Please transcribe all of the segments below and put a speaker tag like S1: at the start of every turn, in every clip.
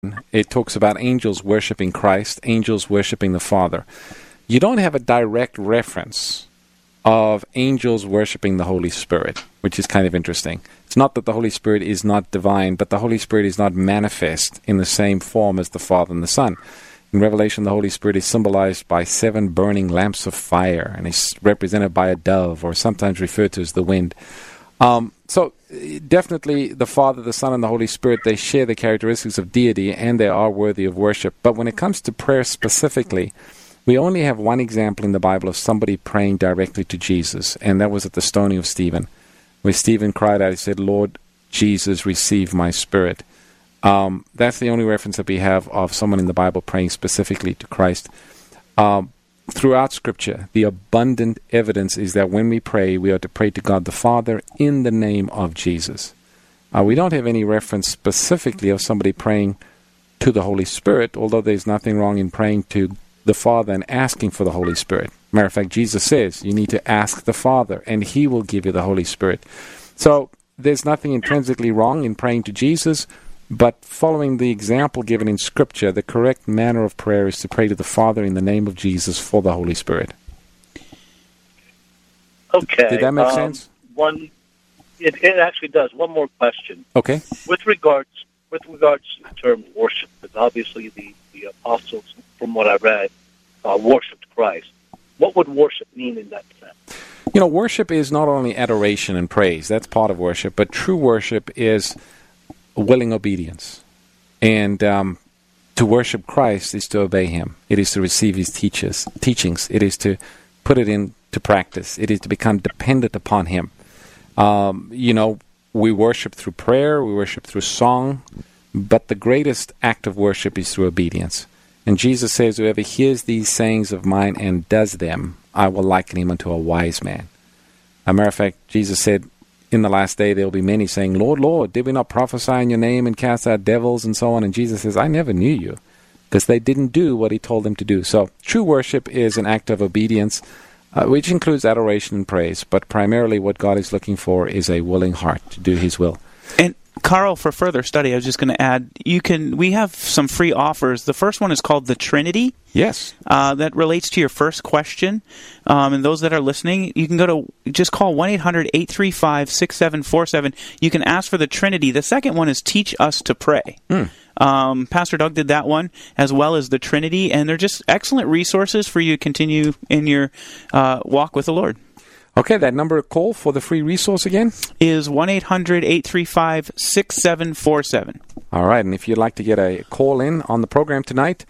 S1: it talks about angels worshiping Christ, angels worshiping the Father. You don't have a direct reference of angels worshiping the Holy Spirit, which is kind of interesting. It's not that the Holy Spirit is not divine, but the Holy Spirit is not manifest in the same form as the Father and the Son. In Revelation, the Holy Spirit is symbolized by 7 burning lamps of fire, and is represented by a dove, or sometimes referred to as the wind. So definitely the Father, the Son, and the Holy Spirit, they share the characteristics of deity, and they are worthy of worship. But when it comes to prayer specifically, we only have one example in the Bible of somebody praying directly to Jesus, and that was at the stoning of Stephen, where Stephen cried out, he said, "Lord Jesus, receive my spirit." That's the only reference that we have of someone in the Bible praying specifically to Christ. Throughout Scripture, the abundant evidence is that when we pray, we are to pray to God the Father in the name of Jesus. We don't have any reference specifically of somebody praying to the Holy Spirit, although there's nothing wrong in praying to the Father and asking for the Holy Spirit. Matter of fact, Jesus says you need to ask the Father, and He will give you the Holy Spirit. So there's nothing intrinsically wrong in praying to Jesus, but following the example given in Scripture, the correct manner of prayer is to pray to the Father in the name of Jesus for the Holy Spirit.
S2: Okay.
S1: Did that make sense?
S2: It actually does. One more question.
S1: Okay.
S2: With regards to the term worship, because obviously the apostles, from what I read, worshipped Christ. What would worship mean in that sense?
S1: Worship is not only adoration and praise. That's part of worship. But true worship is willing obedience. And to worship Christ is to obey Him. It is to receive His teachings. It is to put it into practice. It is to become dependent upon Him. We worship through prayer. We worship through song. But the greatest act of worship is through obedience. And Jesus says, whoever hears these sayings of mine and does them, I will liken him unto a wise man. As a matter of fact, Jesus said, in the last day there will be many saying, Lord, Lord, did we not prophesy in your name and cast out devils and so on? And Jesus says, I never knew you, because they didn't do what He told them to do. So true worship is an act of obedience, which includes adoration and praise. But primarily what God is looking for is a willing heart to do His will.
S3: And Carl, for further study, I was just going to add, we have some free offers. The first one is called The Trinity.
S1: Yes.
S3: That relates to your first question. And those that are listening, you can just call 1-800-835-6747. You can ask for The Trinity. The second one is Teach Us to Pray. Pastor Doug did that one, as well as The Trinity, and they're just excellent resources for you to continue in your walk with the Lord.
S1: Okay, that number to call for the free resource again?
S3: Is 1-800-835-6747.
S1: All right, and if you'd like to get a call in on the program tonight,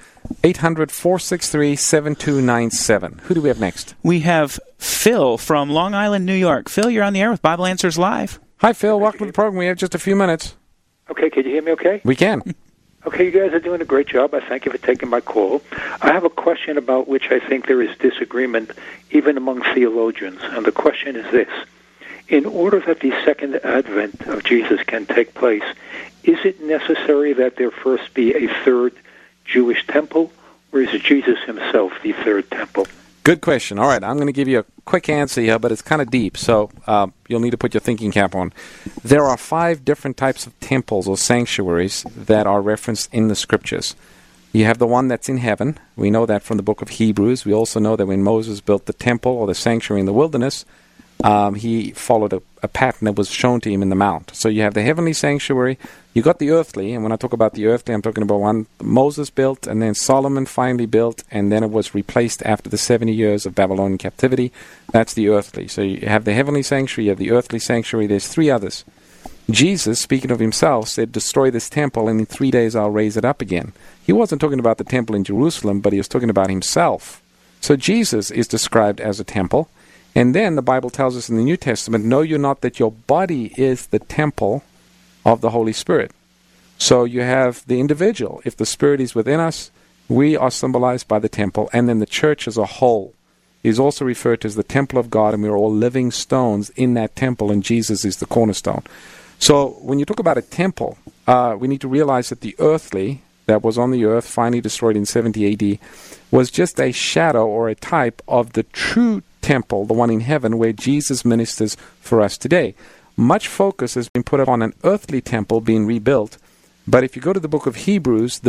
S1: 800-463-7297. Who do we have next?
S3: We have Phil from Long Island, New York. Phil, you're on the air with Bible Answers Live.
S1: Hi, Phil. Welcome to the program. We have just a few minutes.
S4: Okay, can you hear me okay?
S1: We can.
S4: Okay, you guys are doing a great job. I thank you for taking my call. I have a question about which I think there is disagreement even among theologians, and the question is this. In order that the second advent of Jesus can take place, is it necessary that there first be a third Jewish temple, or is Jesus himself the third temple?
S1: Good question. All right, I'm going to give you a quick answer here, but it's kind of deep, so you'll need to put your thinking cap on. There are 5 different types of temples or sanctuaries that are referenced in the Scriptures. You have the one that's in heaven. We know that from the book of Hebrews. We also know that when Moses built the temple or the sanctuary in the wilderness, he followed a pattern that was shown to him in the mount. So you have the heavenly sanctuary, you got the earthly, and when I talk about the earthly, I'm talking about one Moses built, and then Solomon finally built, and then it was replaced after the 70 years of Babylonian captivity. That's the earthly. So you have the heavenly sanctuary, you have the earthly sanctuary, there's 3 others. Jesus, speaking of himself, said, destroy this temple, and in 3 days I'll raise it up again. He wasn't talking about the temple in Jerusalem, but he was talking about himself. So Jesus is described as a temple. And then the Bible tells us in the New Testament, know you not that your body is the temple of the Holy Spirit. So you have the individual. If the Spirit is within us, we are symbolized by the temple. And then the church as a whole is also referred to as the temple of God, and we are all living stones in that temple, and Jesus is the cornerstone. So when you talk about a temple, we need to realize that the earthly that was on the earth, finally destroyed in 70 AD, was just a shadow or a type of the true temple, the one in heaven, where Jesus ministers for us today. Much focus has been put upon an earthly temple being rebuilt, But if you go to the book of Hebrews,